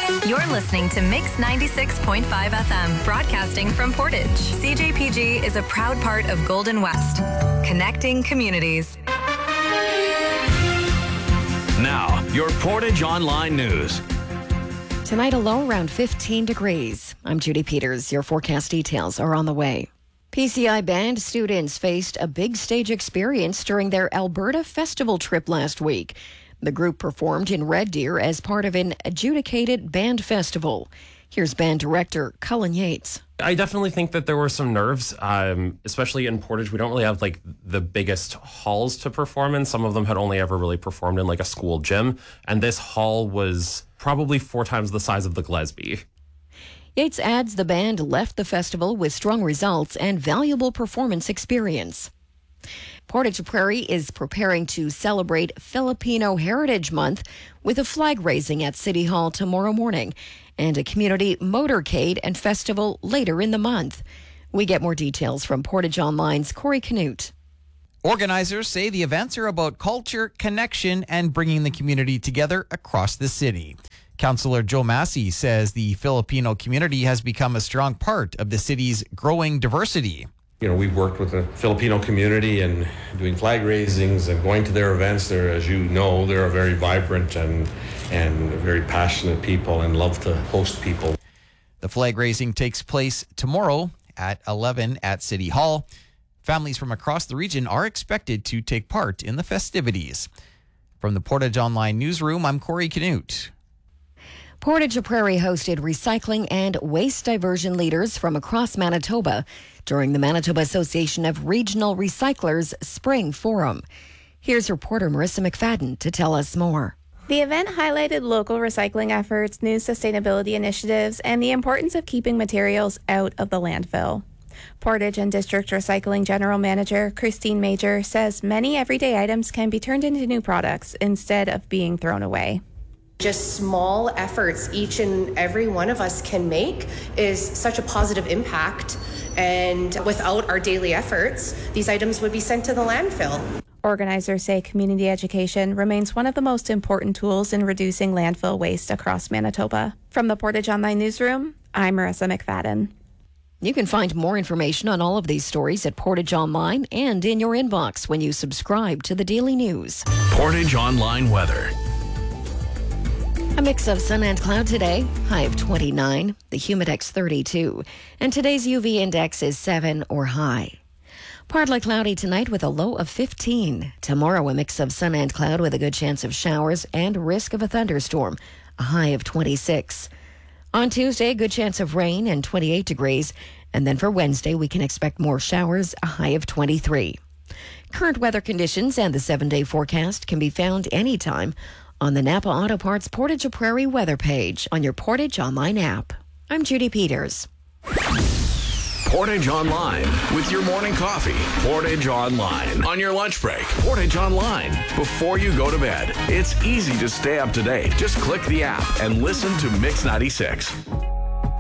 You're listening to Mix 96.5 FM, broadcasting from Portage. CJPG is a proud part of Golden West, connecting communities. Now, your Portage Online News. Tonight, a low around 15 degrees. I'm Judy Peters. Your forecast details are on the way. PCI band students faced a big stage experience during their Alberta Festival trip last week. The group performed in Red Deer as part of an adjudicated band festival. Here's band director Cullen Yates. I definitely think that there were some nerves, especially in Portage. We don't really have like the biggest halls to perform in. Some of them had only ever really performed in like a school gym. And this hall was probably 4 times the size of the Gillespie. Yates adds the band left the festival with strong results and valuable performance experience. Portage Prairie is preparing to celebrate Filipino Heritage Month with a flag raising at City Hall tomorrow morning and a community motorcade and festival later in the month. We get more details from Portage Online's Corey Canute. Organizers say the events are about culture, connection, and bringing the community together across the city. Councillor Joe Massey says the Filipino community has become a strong part of the city's growing diversity. You know, we've worked with the Filipino community and doing flag raisings and going to their events. They're, as you know, they're a very vibrant and very passionate people and love to host people. The flag raising takes place tomorrow at 11 at City Hall. Families from across the region are expected to take part in the festivities. From the Portage Online Newsroom, I'm Corey Canute. Portage Prairie hosted recycling and waste diversion leaders from across Manitoba during the Manitoba Association of Regional Recyclers Spring Forum. Here's reporter Marissa McFadden to tell us more. The event highlighted local recycling efforts, new sustainability initiatives, and the importance of keeping materials out of the landfill. Portage and District Recycling General Manager Christine Major says many everyday items can be turned into new products instead of being thrown away. Just small efforts each and every one of us can make is such a positive impact, and without our daily efforts, these items would be sent to the landfill. Organizers say community education remains one of the most important tools in reducing landfill waste across Manitoba. From the Portage Online Newsroom, I'm Marissa McFadden. You can find more information on all of these stories at Portage Online and in your inbox when you subscribe to the Daily News. Portage Online weather. A mix of sun and cloud today, high of 29, the humidex 32, and today's UV index is 7 or high. Partly cloudy tonight with a low of 15. Tomorrow, a mix of sun and cloud with a good chance of showers and risk of a thunderstorm, a high of 26. On Tuesday, good chance of rain and 28 degrees, and then for Wednesday, we can expect more showers, a high of 23. Current weather conditions and the 7-day forecast can be found anytime on the Napa Auto Parts Portage Prairie weather page on your Portage Online app. I'm Judy Peters. Portage Online with your morning coffee. Portage Online on your lunch break. Portage Online before you go to bed. It's easy to stay up to date. Just click the app and listen to Mix 96.